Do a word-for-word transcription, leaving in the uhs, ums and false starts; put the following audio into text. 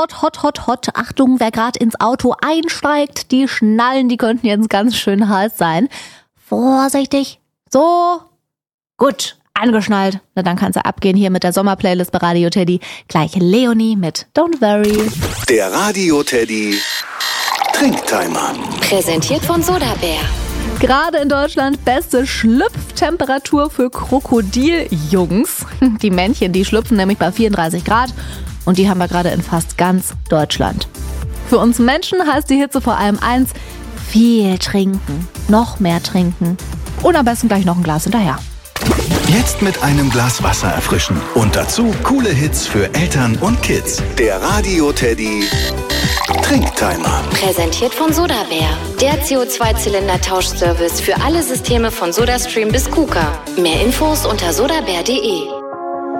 hot, hot, hot, hot. Achtung, wer gerade ins Auto einsteigt, die Schnallen, die könnten jetzt ganz schön heiß sein. Vorsichtig. So. Gut, angeschnallt. Na, dann kannst du abgehen hier mit der Sommerplaylist bei Radio Teddy. Gleich Leonie mit Don't Worry. Der Radio Teddy Trinktimer. Präsentiert von Sodabär. Gerade in Deutschland beste Schlüpftemperatur für Krokodiljungs. Die Männchen, die schlüpfen nämlich bei vierunddreißig Grad und die haben wir gerade in fast ganz Deutschland. Für uns Menschen heißt die Hitze vor allem eins: viel trinken, noch mehr trinken und am besten gleich noch ein Glas hinterher. Jetzt mit einem Glas Wasser erfrischen und dazu coole Hits für Eltern und Kids. Der Radio Teddy Trinktimer. Präsentiert von Sodabär. Der C O zwei Zylinder Tauschservice für alle Systeme von SodaStream bis KUKA. Mehr Infos unter sodabär punkt de.